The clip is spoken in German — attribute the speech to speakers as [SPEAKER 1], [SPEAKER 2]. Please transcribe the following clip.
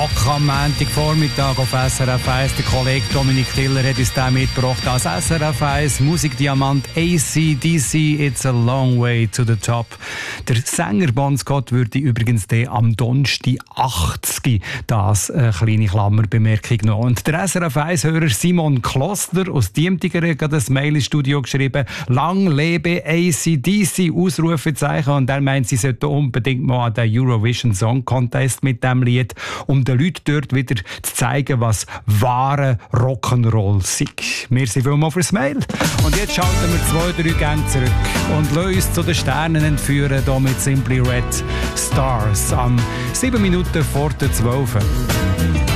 [SPEAKER 1] Rock am Montagvormittag auf SRF 1. Der Kollege Dominik Tiller hat uns den mitgebracht als SRF 1 Musikdiamant AC/DC It's a Long Way to the Top. Der Sänger Bon Scott würde übrigens am Donnerstag 80. Das kleine Klammerbemerkung noch. Und der SRF 1-Hörer Simon Kloster aus Diemtigeren hat das Mail ins Studio geschrieben: Lang lebe AC/DC! Ausrufezeichen. Und er meint, sie sollten unbedingt mal an den Eurovision Song Contest mit dem Lied, um den Leuten dort wieder zu zeigen, was wahre Rock'n'Roll ist. Merci vielmals fürs Mail. Und jetzt schalten wir 2-3 Gänge zurück und lassen uns zu den Sternen entführen, hier mit Simply Red Stars am 7 Minuten vor der 12.